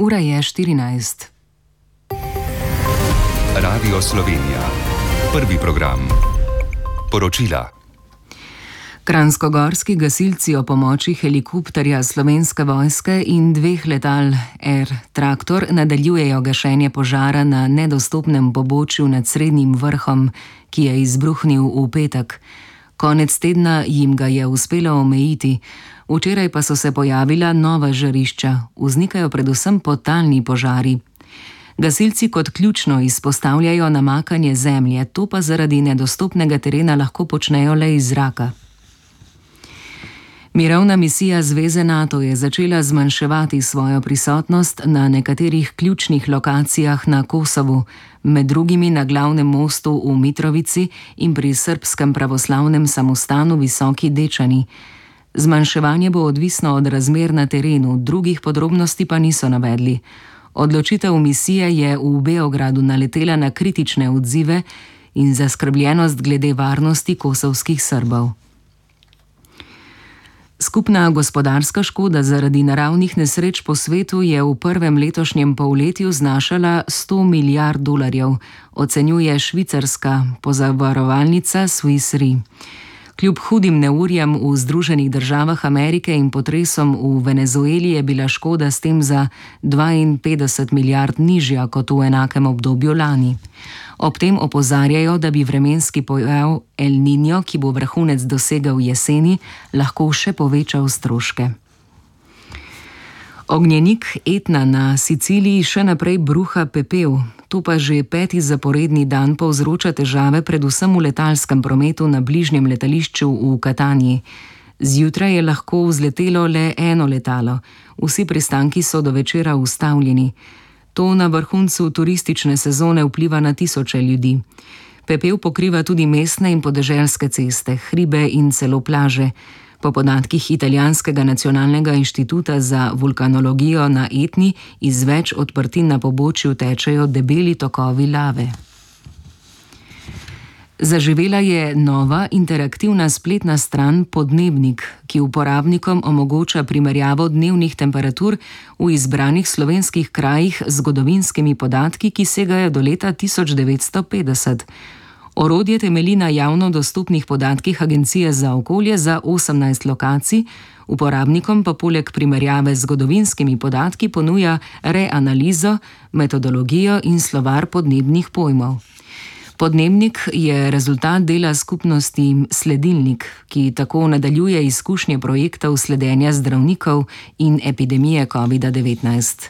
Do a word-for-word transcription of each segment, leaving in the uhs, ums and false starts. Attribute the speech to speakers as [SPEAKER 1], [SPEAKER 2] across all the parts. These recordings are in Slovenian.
[SPEAKER 1] Ura je štirinajst.
[SPEAKER 2] Radio Slovenija. Prvi program. Poročila.
[SPEAKER 1] Kranjskogorski gasilci o pomoči helikopterja Slovenske vojske in dveh letal Air Traktor nadaljujejo gašenje požara na nedostopnem pobočju nad Srednjim vrhom, ki je izbruhnil v petek. Konec tedna jim ga je uspelo omejiti, včeraj pa so se pojavila nova žarišča, vznikajo predvsem podtalni požari. Gasilci kot ključno izpostavljajo namakanje zemlje, to pa zaradi nedostopnega terena lahko počnejo le iz zraka. Mirovna misija Zveze NATO je začela zmanjševati svojo prisotnost na nekaterih ključnih lokacijah na Kosovu, med drugimi na glavnem mostu v Mitrovici in pri srbskem pravoslavnem samostanu Visoki Dečani. Zmanjševanje bo odvisno od razmer na terenu, drugih podrobnosti pa niso navedli. Odločitev misije je v Beogradu naletela na kritične odzive in zaskrbljenost glede varnosti kosovskih Srbov. Skupna gospodarska škoda zaradi naravnih nesreč po svetu je v prvem letošnjem polletju znašala sto milijard dolarjev, ocenjuje švicarska pozavarovalnica Swiss Re. Kljub hudim neurjem v Združenih državah Amerike in potresom v Venezueli je bila škoda s tem za dvainpetdeset milijard nižja kot v enakem obdobju lani. Ob tem opozarjajo, da bi vremenski pojav El Niño, ki bo vrhunec dosegel jeseni, lahko še povečal stroške. Ognjenik Etna na Siciliji še naprej bruha pepel, to pa že peti zaporedni dan povzroča težave predvsem v letalskem prometu na bližnjem letališču v Katanji. Zjutraj je lahko vzletelo le eno letalo, vsi pristanki so do večera ustavljeni. To na vrhuncu turistične sezone vpliva na tisoče ljudi. Pepel pokriva tudi mestne in podeželske ceste, hribe in celo plaže. Po podatkih Italijanskega nacionalnega inštituta za vulkanologijo na Etni iz več odprtin na pobočju tečejo debeli tokovi lave. Zaživela je nova interaktivna spletna stran Podnebnik, ki uporabnikom omogoča primerjavo dnevnih temperatur v izbranih slovenskih krajih z zgodovinskimi podatki, ki segajo do leta tisoč devetsto petdeset. Orodje temelji na javno dostopnih podatkih Agencije za okolje za osemnajst lokacij, uporabnikom pa poleg primerjave z zgodovinskimi podatki ponuja reanalizo, metodologijo in slovar podnebnih pojmov. Podnebnik je rezultat dela skupnosti Sledilnik, ki tako nadaljuje izkušnje projektov sledenja zdravnikov in epidemije covida devetnajst.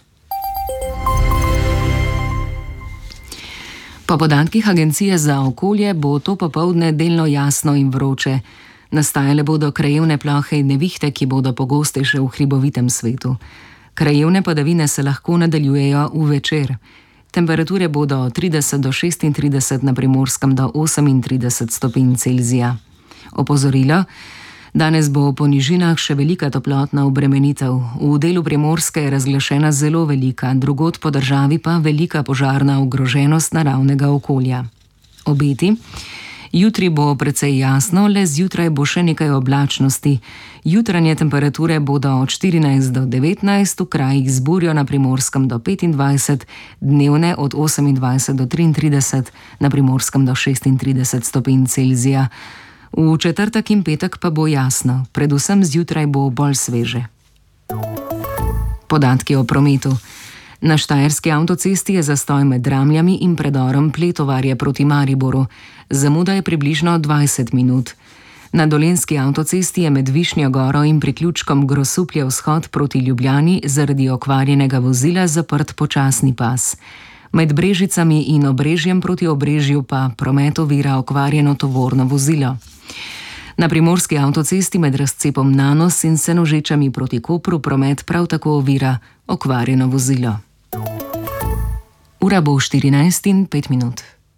[SPEAKER 1] Po podatkih Agencije za okolje bo to popoldne delno jasno in vroče. Nastajale bodo krajevne plohe in nevihte, ki bodo pogostejše v hribovitem svetu. Krajevne padavine se lahko nadaljujejo v večer. Temperature bodo od trideset do šestintrideset, na Primorskem do osemintrideset stopinj Celzija. Opozorilo: danes bo po nižinah še velika toplotna obremenitev. V delu Primorske je razglašena zelo velika, drugod po državi pa velika požarna ogroženost naravnega okolja. Obeti: jutri bo precej jasno, le zjutraj bo še nekaj oblačnosti. Jutranje temperature bodo od štirinajst do devetnajst, v krajih z burjo na Primorskem do petindvajset, dnevne od osemindvajset do triintrideset, na Primorskem do šestintrideset stopinj Celzija. V četrtek in petek pa bo jasno, predvsem zjutraj bo bolj sveže. Podatki o prometu. Na štajerski avtocesti je zastoj med Dramljami in predorom Pletovarje proti Mariboru. Zamuda je približno dvajset minut. Na dolenjski avtocesti je med Višnjo goro in priključkom Grosuplje vzhod proti Ljubljani zaradi okvarjenega vozila zaprt počasni pas. Med Brežicami in Obrežjem proti Obrežju pa promet ovira okvarjeno tovorno vozilo. Na primorski avtocesti med razcepom Nanos in Senožečami proti Kopru promet prav tako ovira okvarjeno vozilo. Ura bo štirinajst in pet minut.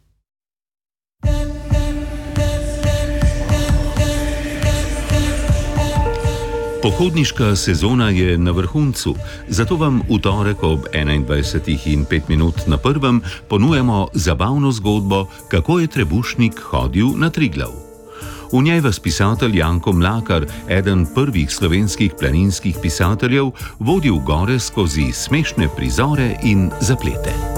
[SPEAKER 3] Pohodniška sezona je na vrhuncu, zato vam v torek ob enaindvajsetih in pet minut na prvem ponujamo zabavno zgodbo, kako je trebušnik hodil na Triglav. V njej vas pisatelj Janko Mlakar, eden prvih slovenskih planinskih pisateljev, vodi v gore skozi smešne prizore in zaplete.